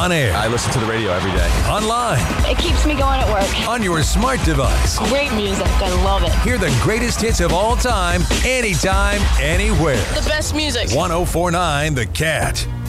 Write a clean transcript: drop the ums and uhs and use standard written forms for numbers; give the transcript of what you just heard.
On air. I listen to the radio every day. Online. It keeps me going at work. On your smart device. Great music. I love it. Hear the greatest hits of all time, anytime, anywhere. The best music. 104.9 The Cat.